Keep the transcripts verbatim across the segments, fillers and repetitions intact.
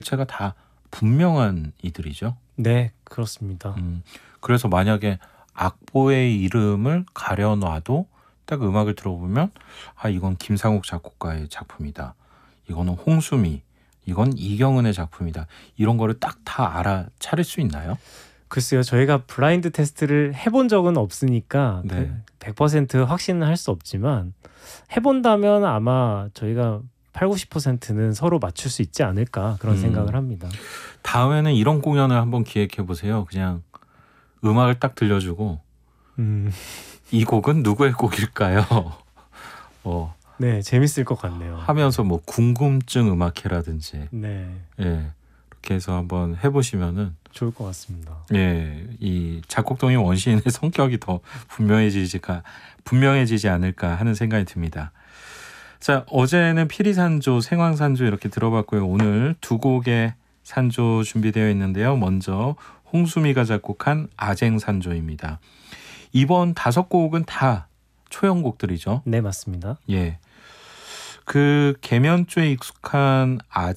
자체가 다 분명한 이들이죠. 네, 그렇습니다. 음, 그래서 만약에 악보의 이름을 가려놔도 딱 음악을 들어보면 아 이건 김상욱 작곡가의 작품이다. 이거는 홍수미, 이건 이경은의 작품이다. 이런 거를 딱 다 알아차릴 수 있나요? 글쎄요, 저희가 블라인드 테스트를 해본 적은 없으니까 네. 백 퍼센트 확신은 할 수 없지만 해본다면 아마 저희가 팔, 구십 퍼센트는 서로 맞출 수 있지 않을까 그런 음. 생각을 합니다. 다음에는 이런 공연을 한번 기획해 보세요. 그냥 음악을 딱 들려주고 음, 이 곡은 누구의 곡일까요? 어, 네, 재밌을 것 같네요. 하면서 뭐 궁금증 음악회라든지 네, 예, 이렇게 해서 한번 해보시면은 좋을 것 같습니다. 예, 이 작곡동의 원시인의 성격이 더 분명해지지가 분명해지지 않을까 하는 생각이 듭니다. 자, 어제는 피리산조, 생황산조 이렇게 들어봤고요. 오늘 두 곡의 산조 준비되어 있는데요. 먼저 홍수미가 작곡한 아쟁산조입니다. 이번 다섯 곡은 다 초연곡들이죠. 네, 맞습니다. 예. 그 계면조에 익숙한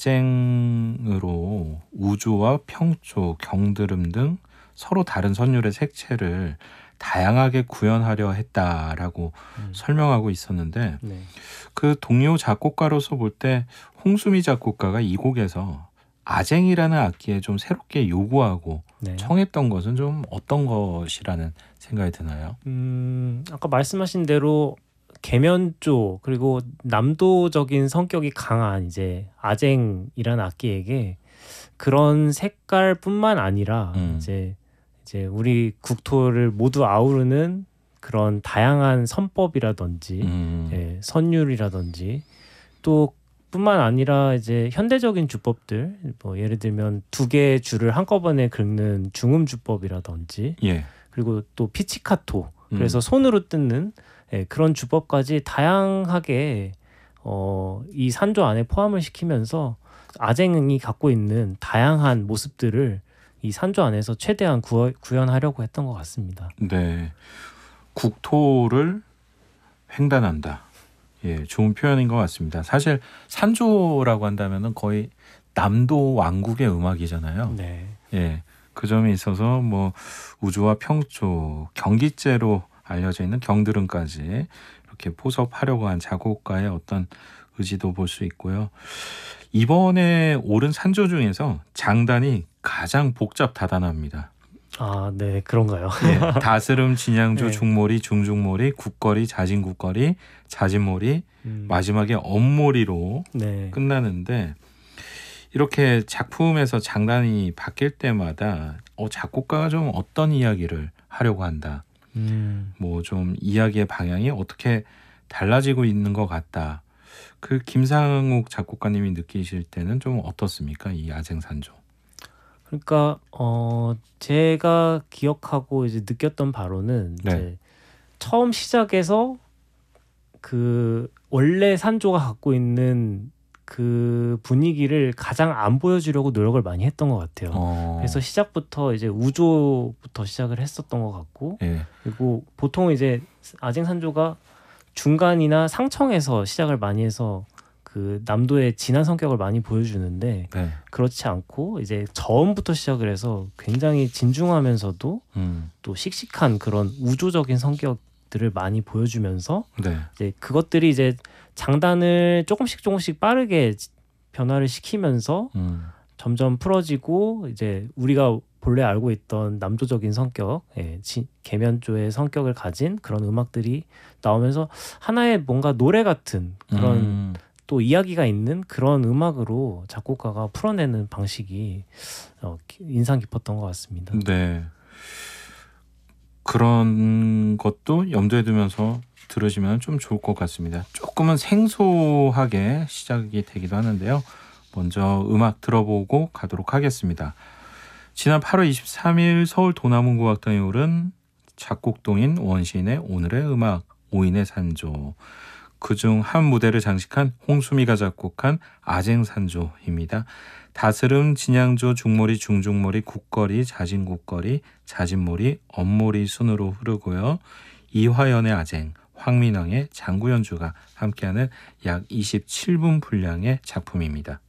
아쟁으로 우조와 평조, 경드름 등 서로 다른 선율의 색채를 다양하게 구현하려 했다라고 음. 설명하고 있었는데 네. 그 동료 작곡가로서 볼 때 홍수미 작곡가가 이 곡에서 아쟁이라는 악기에 좀 새롭게 요구하고 네. 청했던 것은 좀 어떤 것이라는 생각이 드나요? 음, 아까 말씀하신 대로 계면조 그리고 남도적인 성격이 강한 이제 아쟁이라는 악기에게 그런 색깔뿐만 아니라 음. 이제 이제 우리 국토를 모두 아우르는 그런 다양한 선법이라든지 음. 예, 선율이라든지 또 뿐만 아니라 이제 현대적인 주법들 뭐 예를 들면 두 개의 줄을 한꺼번에 긁는 중음 주법이라든지 예. 그리고 또 피치카토 음. 그래서 손으로 뜯는 예, 그런 주법까지 다양하게 어, 이 산조 안에 포함을 시키면서 아쟁이 갖고 있는 다양한 모습들을 이 산조 안에서 최대한 구어, 구현하려고 했던 것 같습니다. 네. 국토를 횡단한다. 예, 좋은 표현인 것 같습니다. 사실 산조라고 한다면은 거의 남도 왕국의 음악이잖아요. 네. 예, 그 점에 있어서 뭐 우주와 평조, 경기제로 알려져 있는 경드름까지 이렇게 포섭하려고 한 작곡가의 어떤 의지도 볼 수 있고요. 이번에 오른 산조 중에서 장단이 가장 복잡 다단합니다. 아, 네, 그런가요? 예, 다스름, 진양조, 네. 중몰이, 중중몰이, 국거리, 자진국거리, 자진몰이, 음, 마지막에 엄몰이로 네. 끝나는데 이렇게 작품에서 장단이 바뀔 때마다 어, 작곡가가 좀 어떤 이야기를 하려고 한다. 음, 뭐 좀 이야기의 방향이 어떻게 달라지고 있는 것 같다. 그 김상욱 작곡가님이 느끼실 때는 좀 어떻습니까? 이 아쟁산조. 그러니까 어 제가 기억하고 이제 느꼈던 바로는 네. 이제 처음 시작에서 그 원래 산조가 갖고 있는 그 분위기를 가장 안 보여주려고 노력을 많이 했던 것 같아요. 어, 그래서 시작부터 이제 우조부터 시작을 했었던 것 같고 예. 그리고 보통 이제 아쟁산조가 중간이나 상청에서 시작을 많이 해서 그 남도의 진한 성격을 많이 보여주는데 네. 그렇지 않고 이제 저음부터 시작을 해서 굉장히 진중하면서도 음, 또 씩씩한 그런 우조적인 성격들을 많이 보여주면서 네. 이제 그것들이 이제 장단을 조금씩 조금씩 빠르게 변화를 시키면서 음, 점점 풀어지고 이제 우리가 본래 알고 있던 남조적인 성격, 예, 지, 계면조의 성격을 가진 그런 음악들이 나오면서 하나의 뭔가 노래 같은 그런 음, 또 이야기가 있는 그런 음악으로 작곡가가 풀어내는 방식이 어, 인상 깊었던 것 같습니다. 네. 그런 것도 염두에 두면서 들으시면 좀 좋을 것 같습니다. 조금은 생소하게 시작이 되기도 하는데요. 먼저 음악 들어보고 가도록 하겠습니다. 지난 팔월 이십삼일 서울 도남문국악당에 오른 작곡동인 원시인의 오늘의 음악 오인의 산조, 그중 한 무대를 장식한 홍수미가 작곡한 아쟁산조입니다. 다스름, 진양조, 중몰이, 중중몰이, 국거리, 자진국거리, 자진몰이, 엄몰이 순으로 흐르고요. 이화연의 아쟁, 황민왕의 장구연주가 함께하는 약 이십칠 분 분량의 작품입니다.